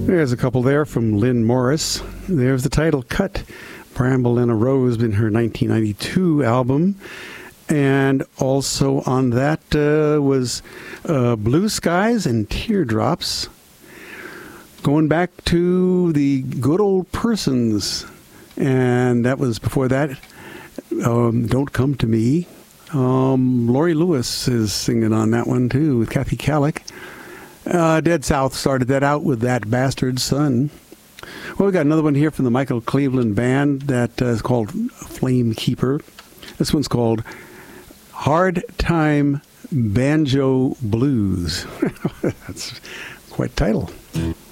There's a couple there from Lynn Morris. There's the title cut, Bramble and a Rose, in her 1992 album. And also on that was Blue Skies and Teardrops. Going back to the Good Old Persons. And that was before that, Don't Come to Me. Laurie Lewis is singing on that one too with Kathy Kallick. Dead South started that out with That Bastard Son. Well, we got another one here from the Michael Cleveland Band that is called Flame Keeper. This one's called Hard Time Banjo Blues. That's quite a title.